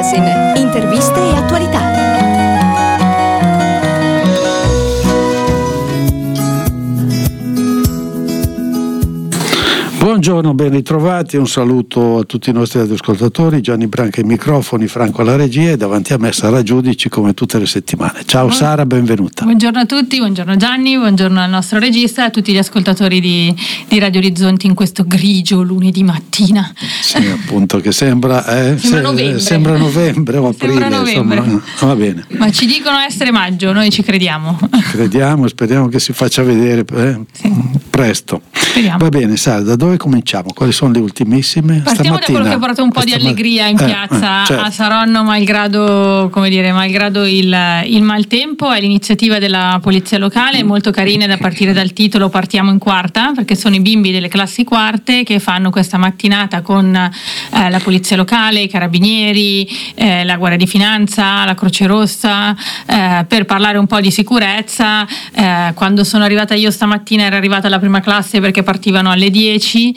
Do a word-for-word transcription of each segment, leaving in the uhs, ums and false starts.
Magazine, interviste e attualità. Buongiorno, ben ritrovati, un saluto a tutti i nostri ascoltatori. Gianni Branca ai microfoni, Franco alla regia e davanti a me Sara Giudici come tutte le settimane. Ciao Sara, benvenuta. Buongiorno a tutti, buongiorno Gianni, buongiorno al nostro regista e a tutti gli ascoltatori di, di Radio Orizzonti in questo grigio lunedì mattina. Sì, appunto, che sembra, eh, sembra, se, novembre. sembra novembre o aprile, sembra novembre. Insomma, va bene. Ma ci dicono essere maggio, noi ci crediamo. Crediamo, speriamo che si faccia vedere eh, sì. presto. Speriamo. Va bene, Sara, da dove cominciamo? Quali sono le ultimissime? Partiamo Stamattina, da quello che porta un po' di allegria in eh, piazza eh, certo. a Saronno, malgrado, come dire, malgrado il, il maltempo. È l'iniziativa della polizia locale, molto carina da partire dal titolo Partiamo in quarta, perché sono i bimbi delle classi quarte che fanno questa mattinata con eh, la polizia locale, i carabinieri, eh, la Guardia di Finanza, la Croce Rossa, eh, per parlare un po' di sicurezza. Eh, quando sono arrivata io stamattina era arrivata la prima classe perché partivano alle dieci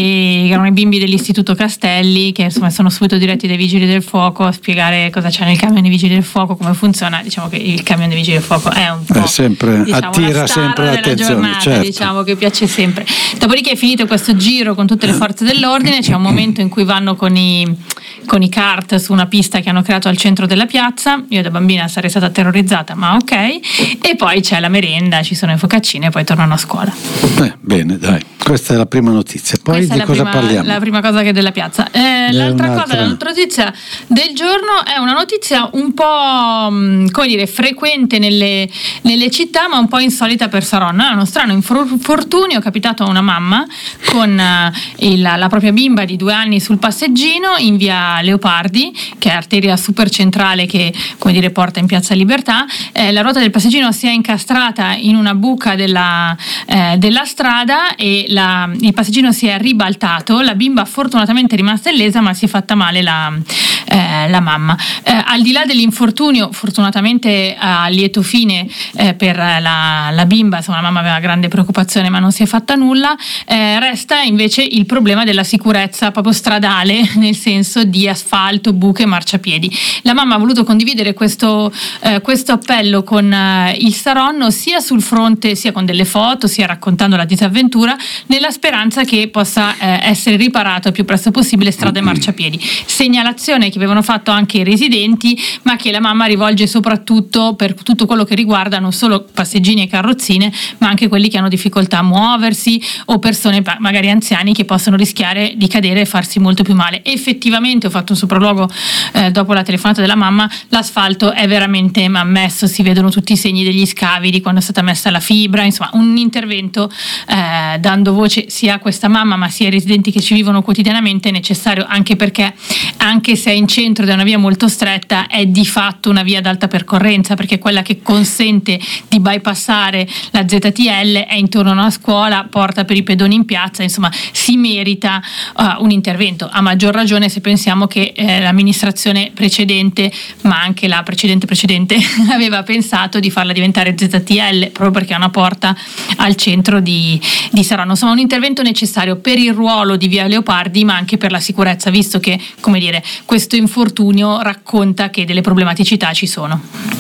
e erano i bimbi dell'Istituto Castelli che insomma sono subito diretti dai vigili del fuoco a spiegare cosa c'è nel camion dei vigili del fuoco, come funziona. Diciamo che il camion dei vigili del fuoco è un po' è sempre, diciamo, attira la star sempre della l'attenzione, giornata, certo. diciamo che piace sempre. Dopodiché è finito questo giro con tutte le forze dell'ordine, c'è un momento in cui vanno con i con i kart su una pista che hanno creato al centro della piazza. Io da bambina sarei stata terrorizzata, ma ok. E poi c'è la merenda, ci sono le focaccine e poi tornano a scuola. Eh, bene, dai. Questa è la prima notizia. Poi Questa di è cosa la prima, parliamo? La prima cosa che è della piazza. Eh, l'altra cosa, l'altra notizia del giorno è una notizia un po' come dire frequente nelle, nelle città, ma un po' insolita per Saronno. È uno strano infortunio capitato a una mamma con il, la propria bimba di due anni sul passeggino in via Leopardi, che è arteria super centrale che come dire porta in piazza Libertà. Eh, la ruota del passeggino si è incastrata in una buca della, eh, della strada e la, il passeggino si è ribaltato. La bimba fortunatamente è rimasta illesa, ma si è fatta male la, eh, la mamma. Eh, al di là dell'infortunio, fortunatamente a lieto fine eh, per la, la bimba, insomma la mamma aveva grande preoccupazione ma non si è fatta nulla. Eh, resta invece il problema della sicurezza proprio stradale, nel senso di asfalto, buche, marciapiedi. La mamma ha voluto condividere questo, eh, questo appello con eh, il Saronno, sia sul fronte, sia con delle foto, sia raccontando la disavventura, nella speranza che possa eh, essere riparato il più presto possibile strada e marciapiedi. Segnalazione che avevano fatto anche i residenti, ma che la mamma rivolge soprattutto per tutto quello che riguarda non solo passeggini e carrozzine, ma anche quelli che hanno difficoltà a muoversi o persone magari anziani che possono rischiare di cadere e farsi molto più male. Effettivamente ho fatto un sopralluogo eh, dopo la telefonata della mamma, l'asfalto è veramente ammesso, si vedono tutti i segni degli scavi di quando è stata messa la fibra, insomma un intervento eh, dando voce sia a questa mamma ma sia ai residenti che ci vivono quotidianamente è necessario, anche perché anche se è in centro ed è una via molto stretta è di fatto una via ad alta percorrenza, perché è quella che consente di bypassare la Z T L, è intorno a una scuola, porta per i pedoni in piazza, insomma si merita uh, un intervento, a maggior ragione se pensiamo che eh, l'amministrazione precedente ma anche la precedente precedente aveva pensato di farla diventare Z T L proprio perché è una porta al centro di, di Saronno. Insomma un intervento necessario per il ruolo di via Leopardi ma anche per la sicurezza, visto che come dire questo infortunio racconta che delle problematicità ci sono.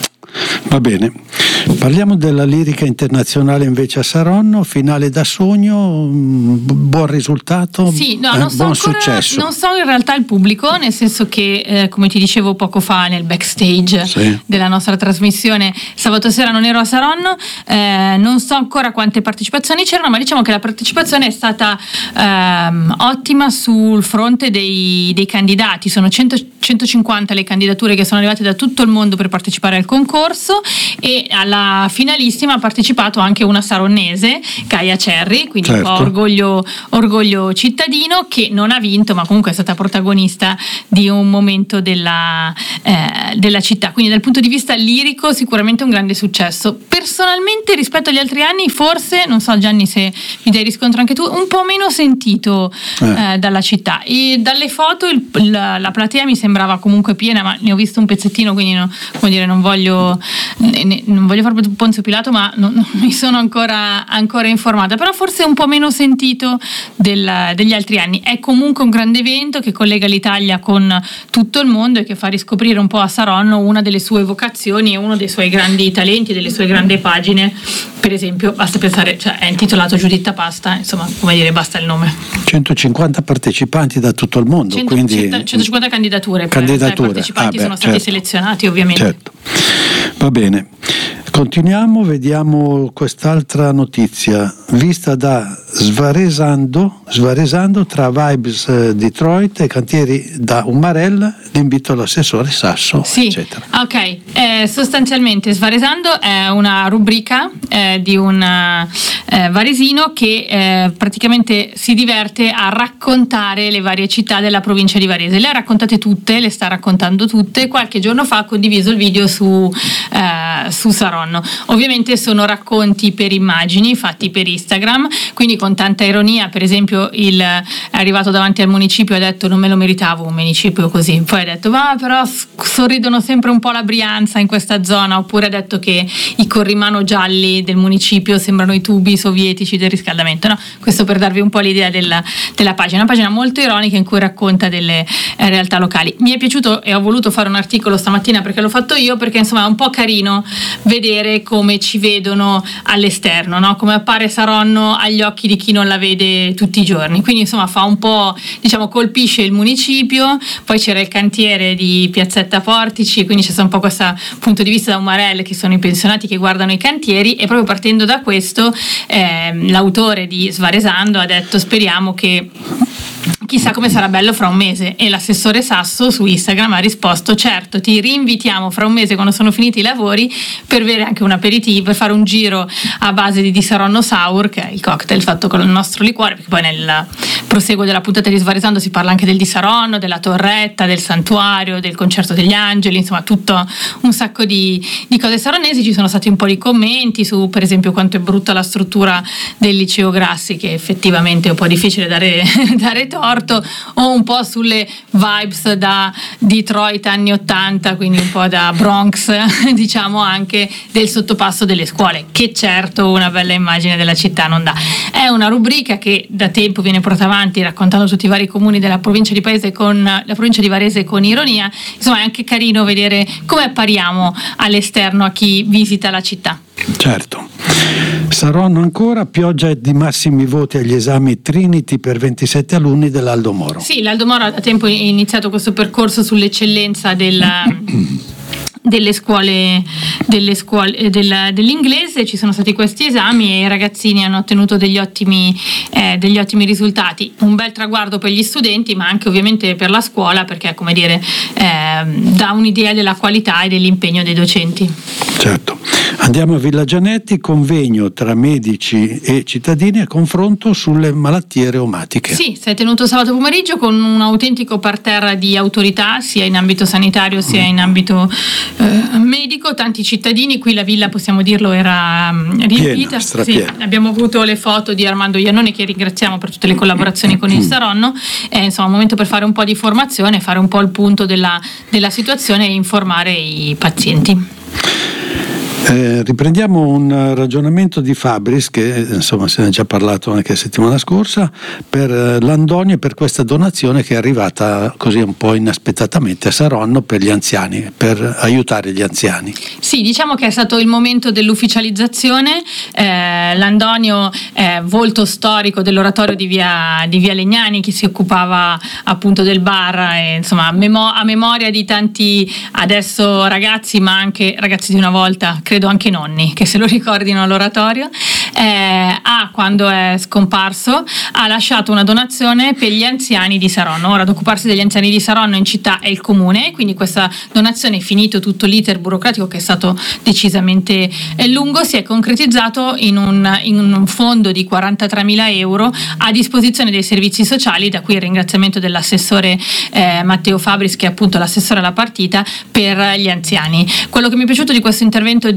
Va bene, parliamo della lirica internazionale invece a Saronno, finale da sogno, buon risultato, sì, no, eh, non so buon ancora, successo. Non so in realtà il pubblico, nel senso che eh, come ti dicevo poco fa nel backstage sì. della nostra trasmissione sabato sera non ero a Saronno, eh, non so ancora quante partecipazioni c'erano, ma diciamo che la partecipazione è stata ehm, ottima sul fronte dei, dei candidati. Sono cento, centocinquanta le candidature che sono arrivate da tutto il mondo per partecipare al concorso e alla finalissima ha partecipato anche una saronnese, Gaia Cerri, quindi certo. un po' orgoglio, orgoglio cittadino, che non ha vinto ma comunque è stata protagonista di un momento della, eh, della città, quindi dal punto di vista lirico sicuramente un grande successo. Personalmente rispetto agli altri anni forse, non so Gianni se mi dai riscontro anche tu, un po' meno sentito eh. Eh, dalla città, e dalle foto il, la, la platea mi sembrava comunque piena, ma ne ho visto un pezzettino quindi no, come dire, non voglio adesso ne, non voglio fare Ponzio Pilato, ma non, non mi sono ancora, ancora informata, però forse un po' meno sentito del, degli altri anni. È comunque un grande evento che collega l'Italia con tutto il mondo e che fa riscoprire un po' a Saronno una delle sue vocazioni e uno dei suoi grandi talenti, delle sue grandi pagine. Per esempio, basta pensare, cioè è intitolato Giuditta Pasta, insomma, come dire, basta il nome. centocinquanta partecipanti da tutto il mondo, cento, quindi centocinquanta candidature, candidature. I partecipanti ah, beh, sono stati certo. selezionati, ovviamente. Certo. Va bene. Continuiamo, vediamo quest'altra notizia vista da Svaresando, Svaresando tra Vibes eh, Detroit e cantieri da Umarell, l'invito all'assessore Sasso, sì. eccetera. Ok, eh, sostanzialmente Svaresando è una rubrica eh, di un eh, varesino che eh, praticamente si diverte a raccontare le varie città della provincia di Varese. Le ha raccontate tutte, le sta raccontando tutte. Qualche giorno fa ha condiviso il video su, eh, su Saronno. Ovviamente sono racconti per immagini fatti per Instagram, quindi con tanta ironia. Per esempio il, è arrivato davanti al municipio e ha detto non me lo meritavo un municipio così, poi ha detto va però sorridono sempre un po' la Brianza in questa zona, oppure ha detto che i corrimano gialli del municipio sembrano i tubi sovietici del riscaldamento, no? Questo per darvi un po' l'idea della, della pagina, una pagina molto ironica in cui racconta delle eh, realtà locali. Mi è piaciuto e ho voluto fare un articolo stamattina perché l'ho fatto io, perché insomma è un po' carino vedere come ci vedono all'esterno, no? Come appare Saronno agli occhi di chi non la vede tutti i giorni. Quindi insomma fa un po', diciamo, colpisce il municipio. Poi c'era il cantiere di Piazzetta Portici, quindi c'è un po' questo punto di vista da Umarell, che sono i pensionati che guardano i cantieri, e proprio partendo da questo eh, l'autore di Svaresando ha detto speriamo che chissà come sarà bello fra un mese, e l'assessore Sasso su Instagram ha risposto certo, ti rinvitiamo fra un mese quando sono finiti i lavori per bere anche un aperitivo e fare un giro a base di Di Saronno Sour, che è il cocktail fatto con il nostro liquore, perché poi nel proseguo della puntata di Svaresando si parla anche del Di Saronno, della torretta, del santuario, del concerto degli angeli, insomma tutto un sacco di, di cose saronesi. Ci sono stati un po' di commenti su per esempio quanto è brutta la struttura del liceo Grassi, che effettivamente è un po' difficile dare, dare torto, o un po' sulle vibes da Detroit anni ottanta, quindi un po' da Bronx diciamo, anche del sottopasso delle scuole, che certo una bella immagine della città non dà. È una rubrica che da tempo viene portata avanti raccontando tutti i vari comuni della provincia di Paese con la provincia di Varese con ironia. Insomma è anche carino vedere come appariamo all'esterno a chi visita la città. Certo. Saronno ancora, pioggia di massimi voti agli esami Trinity per ventisette alunni dell'Aldo Moro. Sì, l'Aldo Moro ha da tempo iniziato questo percorso sull'eccellenza della delle scuole, delle scuole del, dell'inglese. Ci sono stati questi esami e i ragazzini hanno ottenuto degli ottimi, eh, degli ottimi risultati. Un bel traguardo per gli studenti, ma anche ovviamente per la scuola, perché come dire eh, dà un'idea della qualità e dell'impegno dei docenti. Certo. Andiamo a Villa Gianetti, convegno tra medici e cittadini a confronto sulle malattie reumatiche. Sì, si è tenuto sabato pomeriggio con un autentico parterre di autorità, sia in ambito sanitario sia in ambito eh, medico. Tanti cittadini, qui la villa, possiamo dirlo, era riempita. Piena, sì, abbiamo avuto le foto di Armando Iannone, che ringraziamo per tutte le collaborazioni con il Saronno. È insomma un momento per fare un po' di formazione, fare un po' il punto della, della situazione e informare i pazienti. Eh, riprendiamo un ragionamento di Fabris, che insomma se ne è già parlato anche la settimana scorsa, per eh, Landoni e per questa donazione che è arrivata così un po' inaspettatamente a Saronno per gli anziani, per aiutare gli anziani. Sì, diciamo che è stato il momento dell'ufficializzazione. eh, Landonio è volto storico dell'oratorio di via, di via Legnani, che si occupava appunto del bar, e insomma a, memo- a memoria di tanti adesso ragazzi, ma anche ragazzi di una volta, credo anche nonni che se lo ricordino all'oratorio. eh, ha, quando è scomparso, ha lasciato una donazione per gli anziani di Saronno. Ora ad occuparsi degli anziani di Saronno in città è il comune, quindi questa donazione, finito tutto l'iter burocratico che è stato decisamente lungo, si è concretizzato in un, in un fondo di quarantatremila euro a disposizione dei servizi sociali, da qui il ringraziamento dell'assessore eh, Matteo Fabris, che è appunto l'assessore alla partita per gli anziani. Quello che mi è piaciuto di questo intervento di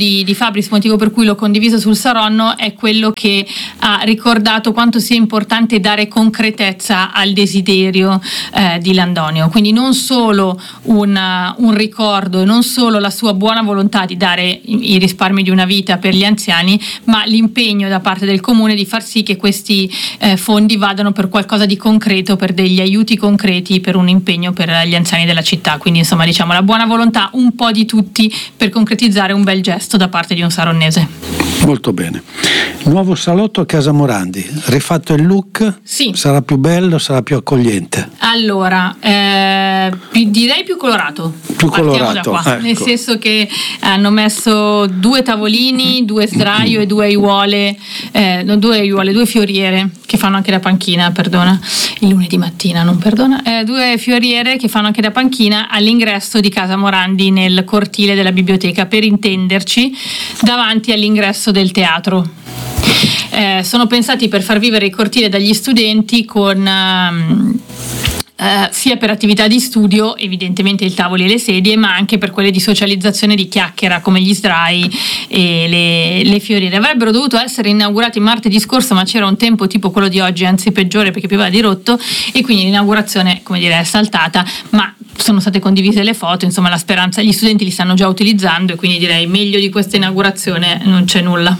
di, di Fabris, motivo per cui l'ho condiviso sul Saronno, è quello che ha ricordato quanto sia importante dare concretezza al desiderio eh, di Landonio, quindi non solo una, un ricordo e non solo la sua buona volontà di dare i, i risparmi di una vita per gli anziani, ma l'impegno da parte del comune di far sì che questi eh, fondi vadano per qualcosa di concreto, per degli aiuti concreti, per un impegno per gli anziani della città. Quindi insomma, diciamo, la buona volontà un po' di tutti per concretizzare un bel gesto da parte di un saronnese. Molto bene. Nuovo salotto a Casa Morandi, rifatto il look? Sì. Sarà più bello, sarà più accogliente? Allora, eh, direi più colorato. Più Partiamo colorato, da qua, ecco. Nel senso che hanno messo due tavolini, due sdraio e due aiuole, eh, no, due aiuole, due fioriere che fanno anche da panchina, perdona, il lunedì mattina, non perdona, eh, due fioriere che fanno anche da panchina all'ingresso di Casa Morandi nel cortile della biblioteca, per intenderci, davanti all'ingresso del teatro. Eh, sono pensati per far vivere il cortile dagli studenti con um, Uh, sia per attività di studio, evidentemente i tavoli e le sedie, ma anche per quelle di socializzazione, di chiacchiera, come gli sdrai e le, le fioriere. Avrebbero dovuto essere inaugurati martedì scorso, ma c'era un tempo tipo quello di oggi, anzi peggiore perché pioveva di rotto, e quindi l'inaugurazione, come dire, è saltata, ma sono state condivise le foto, insomma la speranza, gli studenti li stanno già utilizzando, e quindi direi meglio di questa inaugurazione non c'è nulla.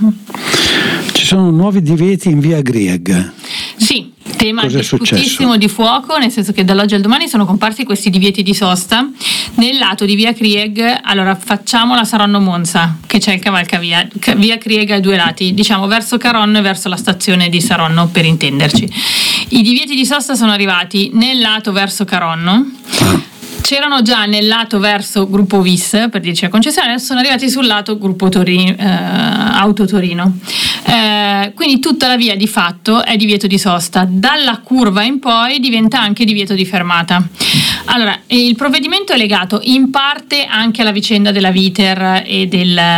Ci sono nuovi divieti in via Grieg. Sì, tema Cos'è discutissimo successo? di fuoco, nel senso che dall'oggi al domani sono comparsi questi divieti di sosta nel lato di via Grieg. Allora facciamo la Saronno Monza, che c'è il cavalcavia, via Grieg ai due lati, diciamo verso Caronno e verso la stazione di Saronno, per intenderci. I divieti di sosta sono arrivati nel lato verso Caronno. C'erano già nel lato verso Gruppo Vis, per dirci la concessionaria, sono arrivati sul lato Gruppo Torino, eh, Auto Torino. Eh, quindi tutta la via di fatto è divieto di sosta. Dalla curva in poi diventa anche divieto di fermata. Allora, il provvedimento è legato in parte anche alla vicenda della Viter e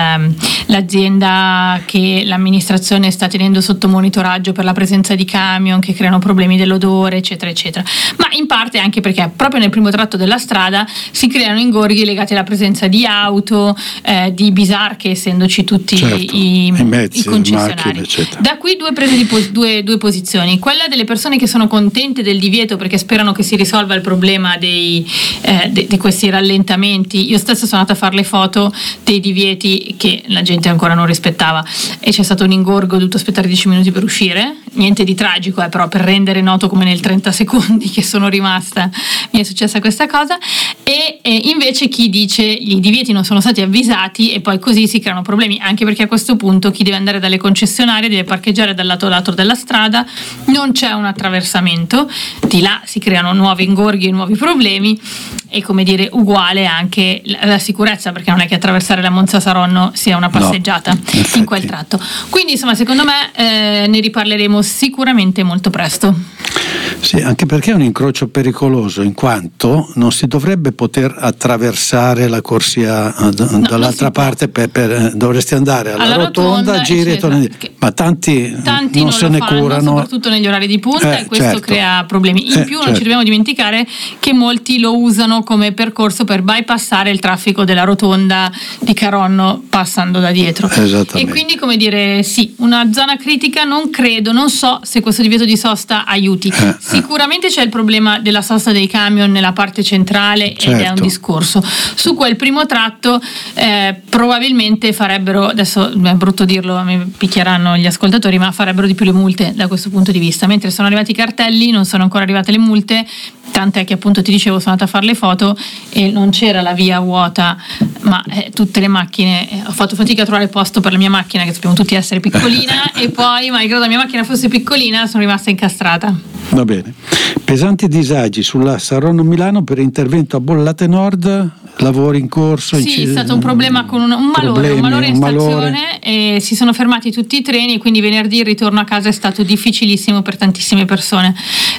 dell'azienda che l'amministrazione sta tenendo sotto monitoraggio per la presenza di camion che creano problemi dell'odore, eccetera, eccetera. Ma in parte anche perché proprio nel primo tratto della strada si creano ingorghi legati alla presenza di auto, eh, di bisarche, essendoci tutti certo, i, i mezzi, i concessionari. macchine, eccetera. Da qui due prese di pos- due, due posizioni. Quella delle persone che sono contente del divieto perché sperano che si risolva il problema dei, eh, de- di questi rallentamenti. Io stessa sono andata a fare le foto dei divieti che la gente ancora non rispettava e c'è stato un ingorgo, ho dovuto aspettare dieci minuti per uscire. Niente di tragico, eh, però per rendere noto come nel trenta secondi che sono rimasta mi è successa questa cosa. E, e invece chi dice i divieti non sono stati avvisati e poi così si creano problemi, anche perché a questo punto chi deve andare dalle concessionarie deve parcheggiare dal lato lato della strada, non c'è un attraversamento, di là si creano nuovi ingorghi e nuovi problemi, e come dire uguale anche la, la sicurezza, perché non è che attraversare la Monza Saronno sia una passeggiata, no, in quel tratto. Quindi insomma secondo me eh, ne riparleremo sicuramente molto presto. Sì, anche perché è un incrocio pericoloso, in quanto non si dovrebbe poter attraversare la corsia d- no, dall'altra parte, per, per, dovresti andare alla, alla rotonda, rotonda, giri e torni. Ma tanti, tanti non, non se lo ne fanno, curano, soprattutto negli orari di punta, eh, e questo certo. crea problemi. In eh, più non certo. ci dobbiamo dimenticare che molti lo usano come percorso per bypassare il traffico della rotonda di Caronno passando da dietro. E quindi, come dire, sì, una zona critica non credo, non so se questo divieto di sosta aiuti. Eh, Sicuramente c'è il problema della sosta dei camion nella parte centrale, certo. Ed è un discorso. Su quel primo tratto eh, probabilmente farebbero, adesso è brutto dirlo, mi picchieranno gli ascoltatori, ma farebbero di più le multe da questo punto di vista. Mentre sono arrivati i cartelli, non sono ancora arrivate le multe, tant'è che appunto ti dicevo sono andata a fare le foto e non c'era la via vuota, ma eh, tutte le macchine, eh, ho fatto fatica a trovare posto per la mia macchina, che sappiamo tutti essere piccolina, e poi malgrado la mia macchina fosse piccolina sono rimasta incastrata. Va bene. Pesanti disagi sulla Saronno Milano per intervento a Bollate Nord, lavori in corso? Sì, inc- è stato un problema con un, un malore, problemi, un malore in un stazione malore. E si sono fermati tutti i treni, quindi venerdì il ritorno a casa è stato difficilissimo per tantissime persone.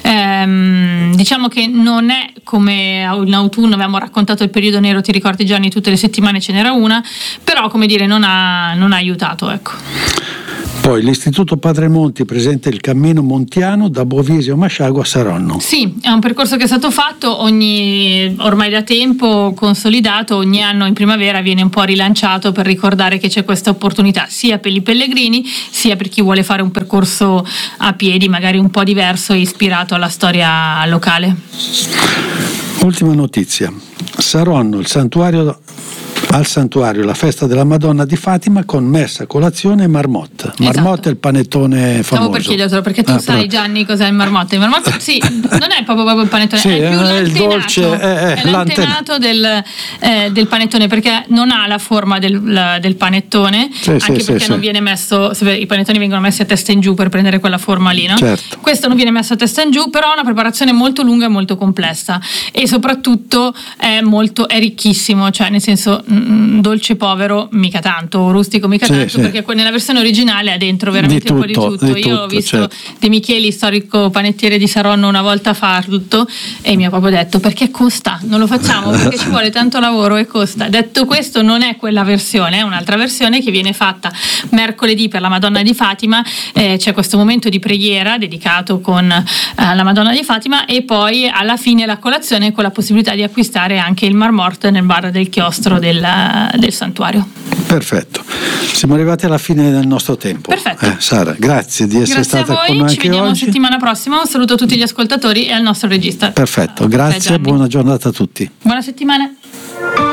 Ehm, diciamo che non è come in autunno avevamo raccontato il periodo nero, ti ricordi Gianni, tutte le settimane ce n'era una, però come dire non ha, non ha aiutato, ecco. Poi l'Istituto Padre Monti presenta il cammino montiano da Bovisio Masciago a Saronno. Sì, è un percorso che è stato fatto ogni, ormai da tempo consolidato, ogni anno in primavera viene un po' rilanciato per ricordare che c'è questa opportunità sia per i pellegrini sia per chi vuole fare un percorso a piedi magari un po' diverso e ispirato alla storia locale. Ultima notizia, Saronno, il santuario al santuario la festa della Madonna di Fatima con messa, colazione e marmotte. Marmotte Esatto. È il panettone famoso. Stavo per chiedertelo perché tu ah, sai però... Gianni cos'è il marmotte. Il marmotte sì, non è proprio, proprio il panettone, sì, è più è l'antenato, il dolce, è, è, è l'antenato del, eh, del panettone perché non ha la forma del, la, del panettone, sì, anche sì, perché sì, non sì. viene messo, i panettoni vengono messi a testa in giù per prendere quella forma lì, no? Certo. Questo non viene messo a testa in giù, però è una preparazione molto lunga e molto complessa e soprattutto è molto è ricchissimo, cioè nel senso mh, dolce povero mica tanto, rustico mica sì, tanto, sì. perché nella versione originale ha dentro veramente di un po' di tutto, tutto. di Io tutto, ho visto certo. De Micheli, storico panettiere di Saronno, una volta farlo e mi ha proprio detto perché costa, non lo facciamo perché ci vuole tanto lavoro e costa. Detto questo, non è quella versione, è un'altra versione che viene fatta mercoledì per la Madonna di Fatima, eh, c'è questo momento di preghiera dedicato con eh, la Madonna di Fatima e poi alla fine la colazione con la possibilità di acquistare anche il marmorte nel bar del chiostro del, del santuario. Perfetto, siamo arrivati alla fine del nostro tempo. Perfetto. Eh, Sara, grazie di essere Grazie stata a voi, con noi ci anche vediamo oggi. settimana prossima. Un saluto a tutti gli ascoltatori e al nostro regista. Perfetto, grazie, buona giornata a tutti. Buona settimana.